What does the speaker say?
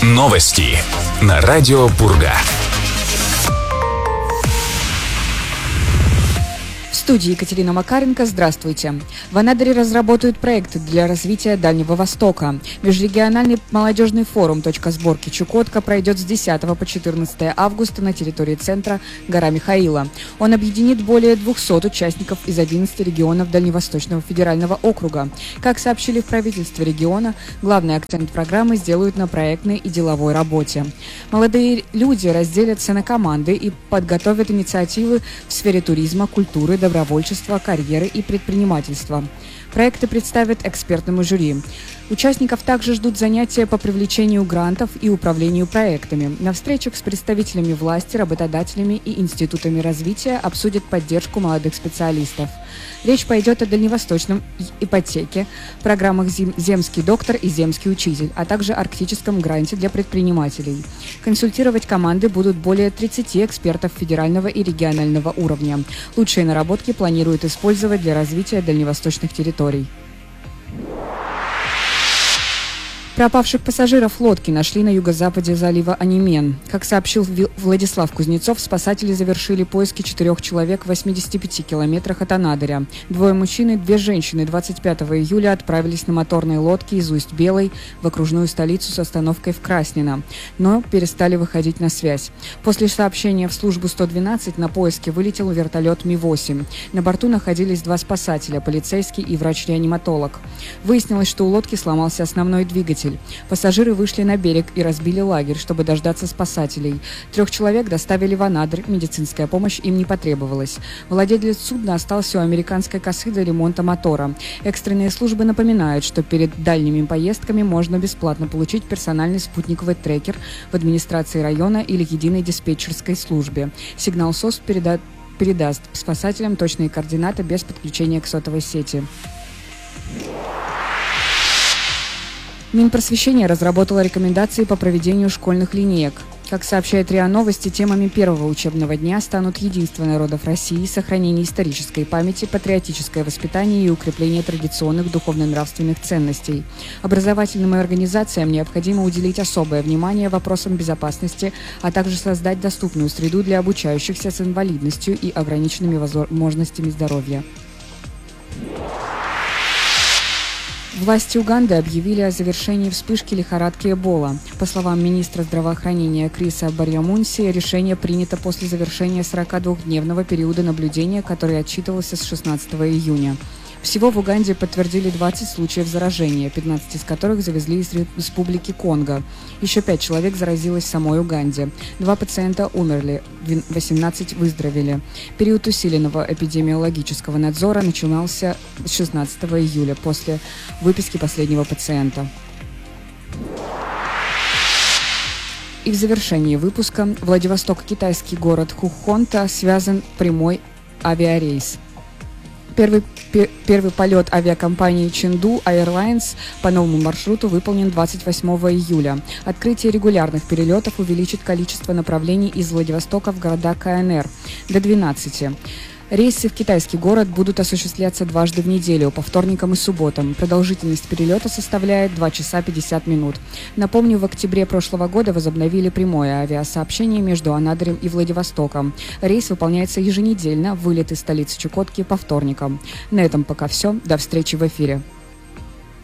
Новости на радио Пурга. В студии Екатерина Макаренко. Здравствуйте. В Анадыре разработают проекты для развития Дальнего Востока. Межрегиональный молодежный форум «Точка сборки Чукотка» пройдет с 10 по 14 августа на территории центра Гора Михаила. Он объединит более 200 участников из 11 регионов Дальневосточного федерального округа. Как сообщили в правительстве региона, главный акцент программы сделают на проектной и деловой работе. Молодые люди разделятся на команды и подготовят инициативы в сфере туризма, культуры, добровольчества, карьеры и предпринимательства. Проекты представят экспертному жюри. Участников также ждут занятия по привлечению грантов и управлению проектами. На встречах с представителями власти, работодателями и институтами развития обсудят поддержку молодых специалистов. Речь пойдет о дальневосточном ипотеке, программах «Земский доктор» и «Земский учитель», а также арктическом гранте для предпринимателей. Консультировать команды будут более 30 экспертов федерального и регионального уровня. Лучшие наработки планируют использовать для развития дальневосточных территорий. Пропавших пассажиров лодки нашли на юго-западе залива Анимен. Как сообщил Владислав Кузнецов, спасатели завершили поиски 4 человек в 85 километрах от Анадыря. 2 мужчин и 2 женщины 25 июля отправились на моторной лодке из Усть-Белой в окружную столицу с остановкой в Краснино, но перестали выходить на связь. После сообщения в службу 112 на поиски вылетел вертолет Ми-8. На борту находились 2 спасателя, полицейский и врач-реаниматолог. Выяснилось, что у лодки сломался основной двигатель. Пассажиры вышли на берег и разбили лагерь, чтобы дождаться спасателей. 3 человек доставили в Анадырь, медицинская помощь им не потребовалась. Владелец судна остался у американской косы для ремонта мотора. Экстренные службы напоминают, что перед дальними поездками можно бесплатно получить персональный спутниковый трекер в администрации района или единой диспетчерской службе. Сигнал СОС передаст спасателям точные координаты без подключения к сотовой сети. Минпросвещение разработало рекомендации по проведению школьных линеек. Как сообщает РИА Новости, темами первого учебного дня станут единство народов России, сохранение исторической памяти, патриотическое воспитание и укрепление традиционных духовно-нравственных ценностей. Образовательным организациям необходимо уделить особое внимание вопросам безопасности, а также создать доступную среду для обучающихся с инвалидностью и ограниченными возможностями здоровья. Власти Уганды объявили о завершении вспышки лихорадки Эбола. По словам министра здравоохранения Криса Барьямунси, решение принято после завершения 42-дневного периода наблюдения, который отчитывался с 16 июня. Всего в Уганде подтвердили 20 случаев заражения, 15 из которых завезли из Республики Конго. Еще 5 человек заразилось в самой Уганде. 2 пациента умерли, 18 выздоровели. Период усиленного эпидемиологического надзора начинался с 16 июля, после выписки последнего пациента. И в завершении выпуска Владивосток-китайский город Хухонта связан прямой авиарейс. Первый полет авиакомпании Chengdu Airlines по новому маршруту выполнен 28 июля. Открытие регулярных перелетов увеличит количество направлений из Владивостока в города КНР до 12. Рейсы в китайский город будут осуществляться дважды в неделю, по вторникам и субботам. Продолжительность перелета составляет 2 часа 50 минут. Напомню, в октябре прошлого года возобновили прямое авиасообщение между Анадырем и Владивостоком. Рейс выполняется еженедельно, вылет из столицы Чукотки по вторникам. На этом пока все. До встречи в эфире.